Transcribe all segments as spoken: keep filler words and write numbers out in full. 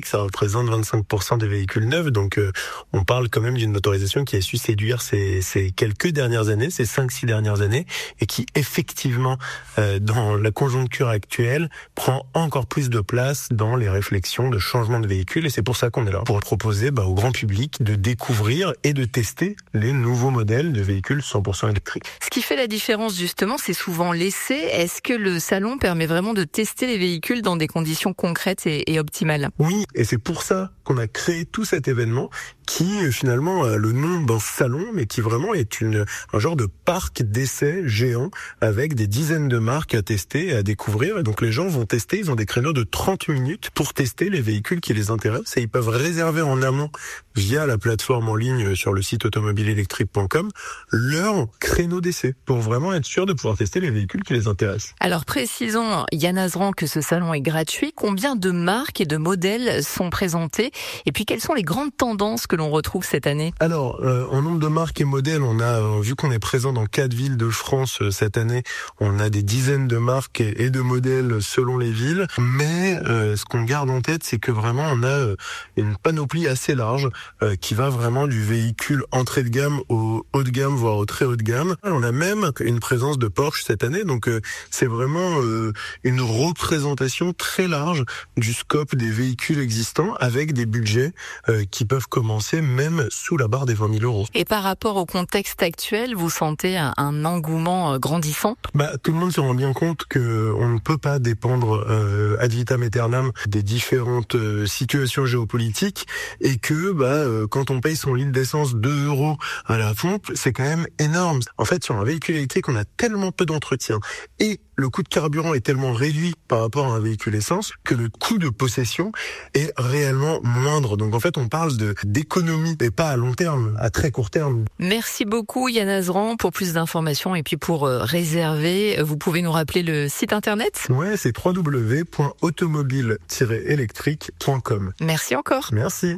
ça représente vingt-cinq pour cent des véhicules neufs, donc euh, on parle quand même d'une motorisation qui a su séduire ces, ces quelques dernières années, ces cinq six dernières années, et qui effectivement, euh, dans la conjoncture actuelle, prend encore plus de place dans les réflexions de changement de véhicule, et c'est pour ça qu'on est là, pour proposer bah, au grand public de découvrir et de tester les nouveaux modèles de véhicules cent pour cent électriques. Ce qui fait la différence justement, c'est souvent l'essai. Est-ce que le salon permet vraiment de tester les véhicules dans des conditions concrètes et, et optimales? Oui, et c'est pour ça qu'on a créé tout cet événement qui finalement a le nom d'un salon, mais qui vraiment est une, un genre de parc d'essais géant avec des dizaines de marques à tester et à découvrir. Et donc les gens vont tester, ils ont des créneaux de trente minutes pour tester les véhicules qui les intéressent et ils peuvent réserver en amont via la plateforme en ligne sur le site automobile électrique point com leur créneau d'essai pour vraiment être sûr de pouvoir tester les véhicules qui les intéressent. Alors précisons, Yann Azran, que ce salon est gratuit. Combien de marques et de modèles sont présentés? Et puis quelles sont les grandes tendances que l'on retrouve cette année? Alors, euh, en nombre de marques et modèles, on a, euh, vu qu'on est présent dans quatre villes de France euh, cette année, on a des dizaines de marques et, et de modèles selon les villes. Mais euh, ce qu'on garde en tête, c'est que vraiment on a euh, une panoplie assez large euh, qui va vraiment du véhicule entrée de gamme au haut de gamme, voire au très haut de gamme. On a même une présence de Porsche cette année, donc euh, c'est vraiment euh, une représentation très large du scope des véhicules existants avec des budgets euh, qui peuvent commencer même sous la barre des vingt mille euros. Et par rapport au contexte actuel, vous sentez un, un engouement grandissant? Bah, tout le monde se rend bien compte que on ne peut pas dépendre euh, ad vitam aeternam des différentes euh, situations géopolitiques et que bah euh, quand on paye son litre d'essence deux euros à la pompe, c'est quand même énorme. En fait, sur un véhicule électrique, on a tellement peu d'entretien et le coût de carburant est tellement réduit par rapport à un véhicule essence que le coût de possession est réellement moindre. Donc en fait, on parle de d'économie et pas à long terme, à très court terme. Merci beaucoup Yann Azran. Pour plus d'informations et puis pour euh, réserver, vous pouvez nous rappeler le site internet? Ouais, c'est w w w point automobile tiret électrique point com. Merci encore. Merci.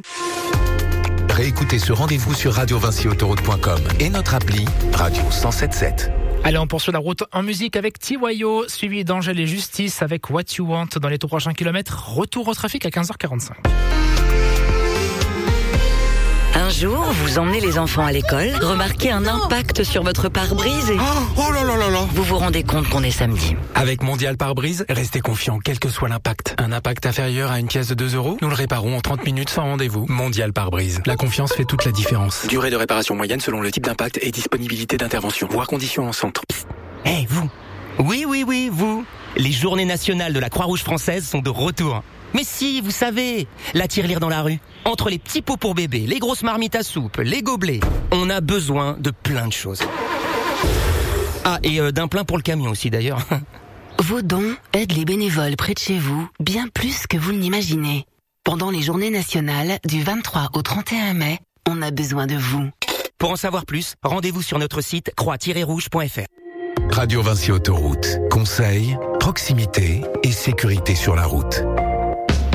Réécoutez ce rendez-vous sur radio vinci autoroute point com et notre appli Radio cent sept sept. Allez, on poursuit la route en musique avec T Y O, suivi d'Angèle et Justice avec What You Want dans les tout prochains kilomètres. Retour au trafic à quinze heures quarante-cinq. Un jour, vous emmenez les enfants à l'école, remarquez un impact sur votre pare-brise et... Oh, oh là là là là. Vous vous rendez compte qu'on est samedi. Avec Mondial Pare-Brise, restez confiant quel que soit l'impact. Un impact inférieur à une pièce de deux euros, nous le réparons en trente minutes sans rendez-vous. Mondial Pare-Brise. La confiance fait toute la différence. Durée de réparation moyenne selon le type d'impact et disponibilité d'intervention. Voir conditions en centre. Eh, hey, vous. Oui, oui, oui, vous. Les journées nationales de la Croix-Rouge française sont de retour. Mais si, vous savez, la tirelire dans la rue. Entre les petits pots pour bébé, les grosses marmites à soupe, les gobelets, on a besoin de plein de choses. Ah, et euh, d'un plein pour le camion aussi d'ailleurs. Vos dons aident les bénévoles près de chez vous, bien plus que vous ne l'imaginez. Pendant les journées nationales, du vingt-trois au trente et un mai, on a besoin de vous. Pour en savoir plus, rendez-vous sur notre site croix tiret rouge point f r. Radio Vinci Autoroute. Conseils, proximité et sécurité sur la route.